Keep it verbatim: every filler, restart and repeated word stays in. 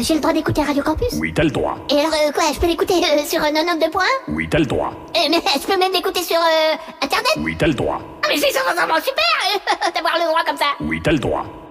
j'ai le droit d'écouter Radio Campus? Oui, t'as le droit. Et alors, euh, quoi, je peux l'écouter euh, sur euh, quatre-vingt-deux points? Oui, t'as le droit. Euh, mais je peux même l'écouter sur euh, Internet? Oui, t'as le droit. Ah, mais c'est vraiment super euh, d'avoir le droit comme ça. Oui, t'as le droit.